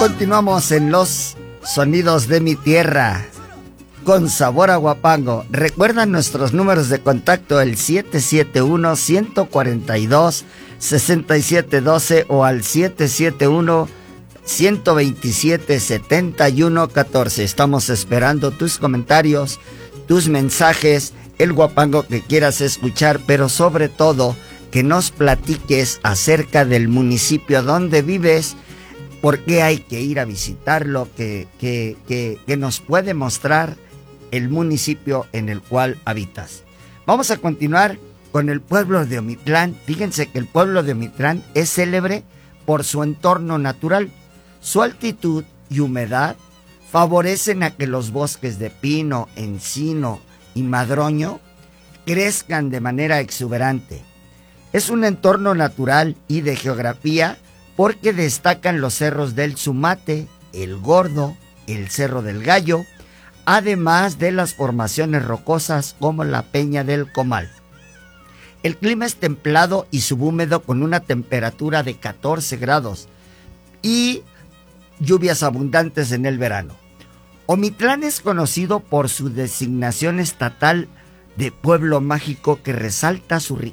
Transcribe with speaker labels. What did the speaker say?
Speaker 1: Continuamos en los sonidos de mi tierra con sabor a Huapango. Recuerdan nuestros números de contacto, el 771-142-6712 o al 771-127-7114. Estamos esperando tus comentarios, tus mensajes, el Huapango que quieras escuchar, pero sobre todo que nos platiques acerca del municipio donde vives, por qué hay que ir a visitarlo, que nos puede mostrar el municipio en el cual habitas. Vamos a continuar con el pueblo de Omitlán. Fíjense que el pueblo de Omitlán es célebre por su entorno natural. Su altitud y humedad favorecen a que los bosques de pino, encino y madroño crezcan de manera exuberante. Es un entorno natural y de geografía porque destacan los cerros del Sumate, el Gordo, el Cerro del Gallo, además de las formaciones rocosas como la Peña del Comal. El clima es templado y subhúmedo con una temperatura de 14 grados y lluvias abundantes en el verano. Omitlán es conocido por su designación estatal de pueblo mágico que resalta su